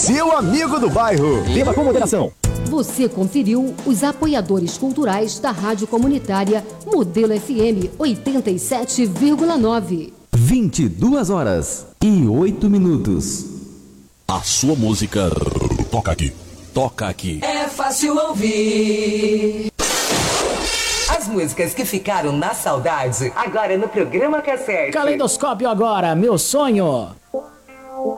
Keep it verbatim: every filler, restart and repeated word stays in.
seu amigo do bairro. Beba com moderação. Você conferiu os apoiadores culturais da Rádio Comunitária Modelo F M oitenta e sete vírgula nove. vinte e duas horas e oito minutos. A sua música toca aqui. Toca aqui. É fácil ouvir. As músicas que ficaram na saudade, agora no programa Cassete. Caleidoscópio agora, meu sonho.